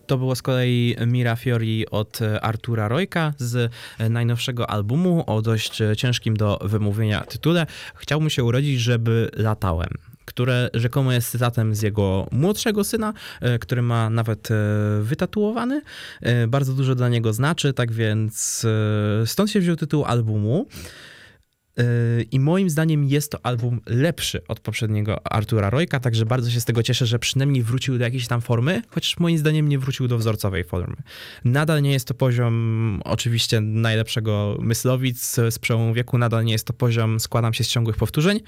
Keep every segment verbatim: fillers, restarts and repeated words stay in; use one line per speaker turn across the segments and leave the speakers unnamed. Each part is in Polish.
To było z kolei Mira Fiori od Artura Rojka z najnowszego albumu o dość ciężkim do wymówienia tytule. Chciałbym się urodzić, żeby latałem, które rzekomo jest cytatem z jego młodszego syna, który ma nawet wytatuowany. Bardzo dużo dla niego znaczy, tak więc stąd się wziął tytuł albumu. I moim zdaniem jest to album lepszy od poprzedniego Artura Rojka, także bardzo się z tego cieszę, że przynajmniej wrócił do jakiejś tam formy, chociaż moim zdaniem nie wrócił do wzorcowej formy. Nadal nie jest to poziom oczywiście najlepszego Myslowic z przełomu wieku, nadal nie jest to poziom składam się z ciągłych powtórzeń,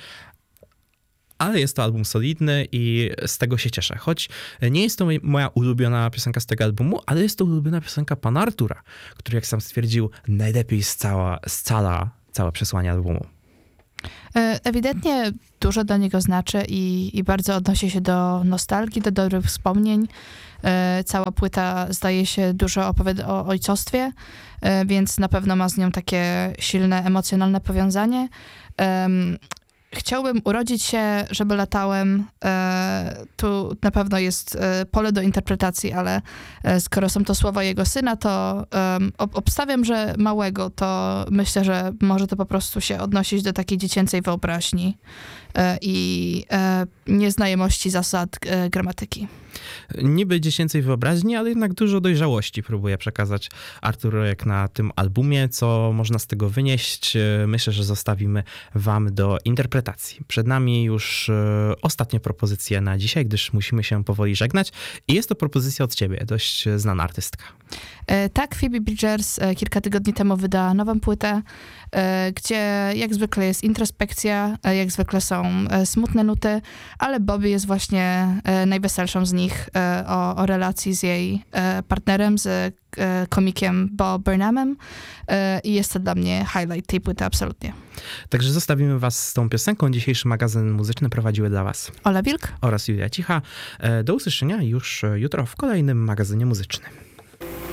ale jest to album solidny i z tego się cieszę. Choć nie jest to moja ulubiona piosenka z tego albumu, ale jest to ulubiona piosenka pana Artura, który, jak sam stwierdził, najlepiej scala, scala całe przesłanie albumu.
Ewidentnie dużo dla niego znaczy i, i bardzo odnosi się do nostalgii, do dobrych wspomnień. Cała płyta zdaje się dużo opowiada o ojcostwie, więc na pewno ma z nią takie silne, emocjonalne powiązanie. Chciałbym urodzić się, żeby latałem. E, tu na pewno jest e, pole do interpretacji, ale e, skoro są to słowa jego syna, to e, obstawiam, że małego, to myślę, że może to po prostu się odnosić do takiej dziecięcej wyobraźni e, i e, nieznajomości zasad e, gramatyki.
Niby dziecięcej wyobraźni, ale jednak dużo dojrzałości próbuje przekazać Artur Rojek na tym albumie. Co można z tego wynieść? Myślę, że zostawimy wam do interpretacji. Przed nami już ostatnie propozycje na dzisiaj, gdyż musimy się powoli żegnać. I jest to propozycja od ciebie, dość znana artystka.
Tak, Phoebe Bridgers kilka tygodni temu wydała nową płytę, gdzie jak zwykle jest introspekcja, jak zwykle są smutne nuty, ale Bobby jest właśnie najweselszą z nich o, o relacji z jej partnerem, z komikiem Bo Burnhamem i jest to dla mnie highlight tej płyty absolutnie.
Także zostawimy was z tą piosenką. Dzisiejszy magazyn muzyczny prowadziły dla was
Ola Wilk
oraz Julia Cicha. Do usłyszenia już jutro w kolejnym magazynie muzycznym.